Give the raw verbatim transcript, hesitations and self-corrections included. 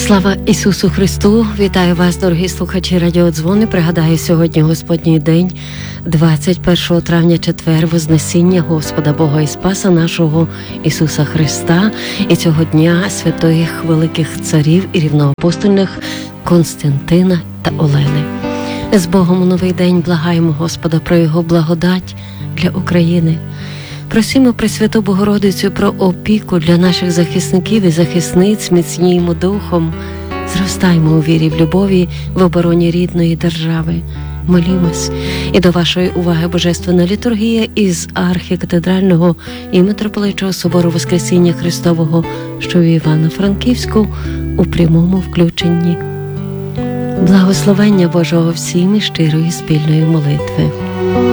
Слава Ісусу Христу! Вітаю вас, дорогі слухачі радіодзвони. Пригадаю, сьогодні Господній день, двадцять першого травня, четвер, Вознесіння Господа Бога і Спаса нашого Ісуса Христа. І цього дня святих великих царів і рівноапостольних Константина та Олени. З Богом у новий день благаємо Господа про Його благодать для України. Просимо Пресвяту Богородицю про опіку для наших захисників і захисниць, міцніємо духом, зростаймо у вірі, в любові, в обороні рідної держави. Молімось. І до вашої уваги Божественна літургія із архікатедрального і митрополитчого собору Воскресіння Христового, що в Івано-Франківську, у прямому включенні. Благословення Божого всім і щирої спільної молитви.